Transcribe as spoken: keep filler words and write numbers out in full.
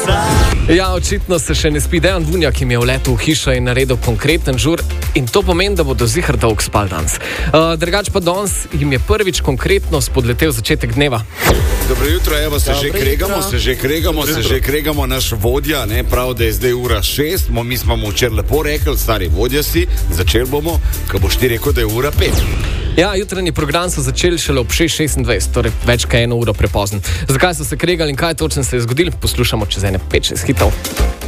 Ja, očitno se še ne spi. Dejan Vunjak jim je vletel v hišo in naredil konkreten žur in to pomeni, da bodo zihr dolg spal danes. Uh, drugač pa danes jim je prvič konkretno spodletel začetek dneva. Dobro jutro, evo se že kregamo, se že kregamo, se že kregamo, naš vodja, ne, prav, da je zdaj ura šest, mi smo mu včeraj lepo rekli, stari vodja si, začeli bomo, ko boš ti rekel, da je ura pet. Ja, jutranji program so začeli šele ob šest šestindvajset, torej več kaj eno uro prepozen. Zakaj so se kregali in kaj točno se je zgodilo, poslušamo čez ene pet šest hitov.